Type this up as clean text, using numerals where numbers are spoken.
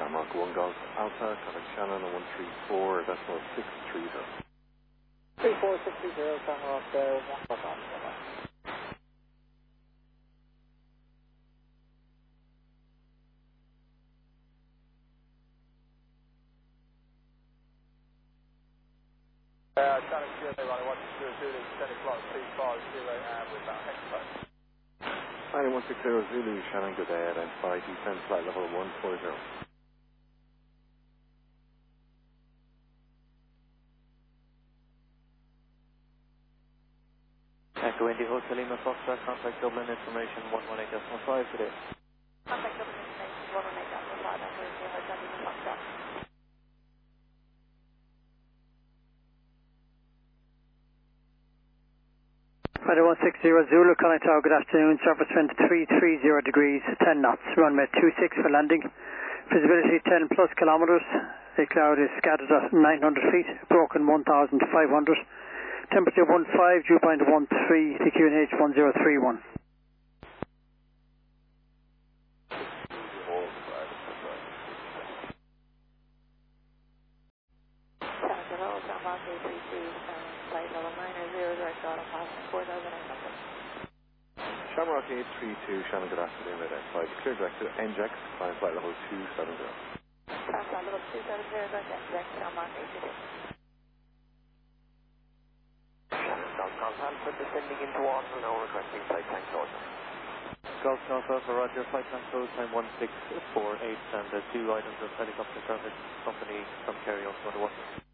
Shamrock 1 Golf Alpha, contact Shannon on 134.630. 34630, Shamrock 1 Golf Alpha. Shannon Kilo, running 160 Zulu, 10 o'clock, 250 with Expo. 160 Zulu, Shannon, good day, identify descent flight level 140. Echo Indy Hotel Lima Foxtrot, contact Dublin information 118.5 today. Contact Dublin information 118.5, Echo Indy Hotel Lima Foxtrot. Rider 160 Zulu, Contact Tower, good afternoon, surface wind 330 degrees, 10 knots, runway 26 for landing, visibility 10 plus kilometers, the cloud is scattered at 900 feet, broken 1,500, temperature 15, dew point 13, TQNH 1031. Shamrock 832, Shannon, good afternoon, identify clear direct to NJEX, climb flight level 270. Climb flight level 270, direct NJEX, Shamrock 832. Shannon Golf Alpha Alpha descending into water now, requesting flight time closure. Golf Alpha Roger, flight time close time 1648, and 2 items of helicopter service company from Kerry on 21.